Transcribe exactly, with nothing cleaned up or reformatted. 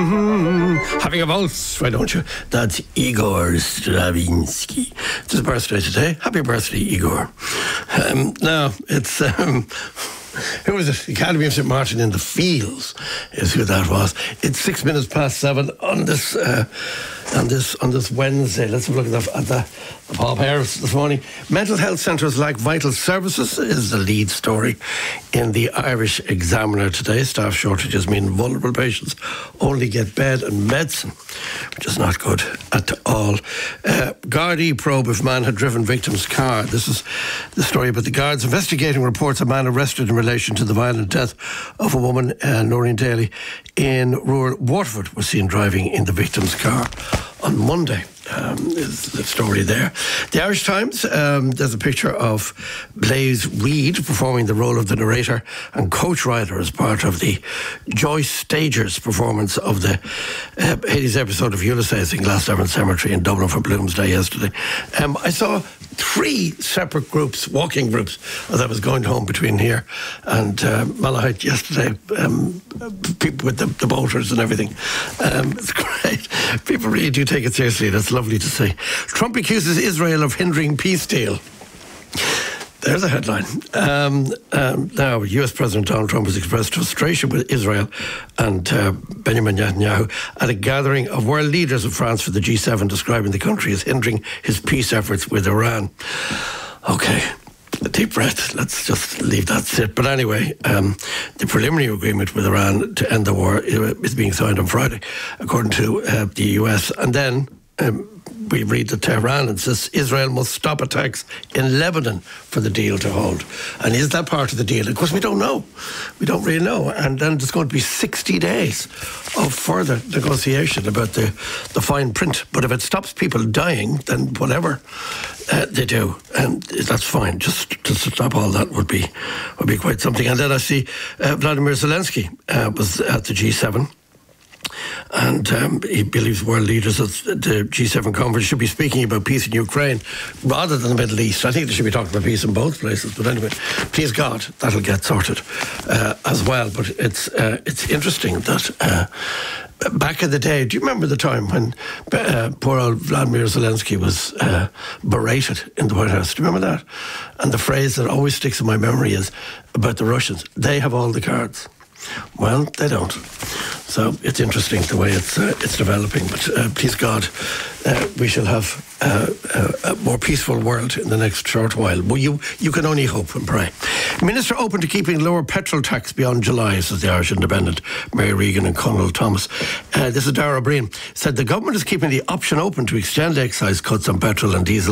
Mm-hmm. Having a waltz, why don't you? That's Igor Stravinsky. It's his birthday today. Happy birthday, Igor. Um, now, it's... Um, who was it? Academy of Saint Martin in the Fields is who that was. It's six minutes past seven on this uh, on this on this Wednesday. Let's have a look at the, at the, the Paul Harris this morning. Mental health centres lack vital services is the lead story in the Irish Examiner today. Staff shortages mean vulnerable patients only get bed and medicine, which is not good at all. Uh, Gardaí probe if man had driven victim's car. This is the story about the guards investigating reports a man arrested in relation to the violent death of a woman, uh, Noreen Daly, in rural Waterford, was seen driving in the victim's car on Monday. Um, is the story there. The Irish Times, um, there's a picture of Blaze Reid performing the role of the narrator and coach rider as part of the Joyce Stagers performance of the uh, eighties episode of Ulysses in Glasnevin Cemetery in Dublin for Bloomsday yesterday. Um, I saw three separate groups, walking groups, as I was going home between here and uh, Malahide yesterday, um, people with the, the boaters and everything. Um, it's great. People really do take it seriously. That's lovely to see. Trump accuses Israel of hindering peace deal. There's a headline. Um, um, now, U S President Donald Trump has expressed frustration with Israel and uh, Benjamin Netanyahu at a gathering of world leaders in France for the G seven, describing the country as hindering his peace efforts with Iran. Okay. A deep breath. Let's just leave that sit. But anyway, um, the preliminary agreement with Iran to end the war is being signed on Friday, according to uh, the U S. And then um, we read that Tehran insists Israel must stop attacks in Lebanon for the deal to hold. And is that part of the deal? Of course, we don't know. We don't really know. And then there's going to be sixty days of further negotiation about the, the fine print. But if it stops people dying, then whatever uh, they do, and that's fine. Just to stop all that would be would be quite something. And then I see uh, Vladimir Zelensky uh, was at the G seven. And um, he believes world leaders at the G seven conference should be speaking about peace in Ukraine rather than the Middle East. I think they should be talking about peace in both places. But anyway, please God, that'll get sorted uh, as well. But it's uh, it's interesting that uh, back in the day, do you remember the time when uh, poor old Vladimir Zelensky was uh, berated in the White House? Do you remember that? And the phrase that always sticks in my memory is about the Russians. They have all the cards. Well, they don't. So it's interesting the way it's uh, it's developing. But uh, please God, uh, we shall have uh, a, a more peaceful world in the next short while. Well, you you can only hope and pray. Minister open to keeping lower petrol tax beyond July, says the Irish Independent, Mary Regan and Conal Thomas. Uh, this is Dara Breen. Said the government is keeping the option open to extend excise cuts on petrol and diesel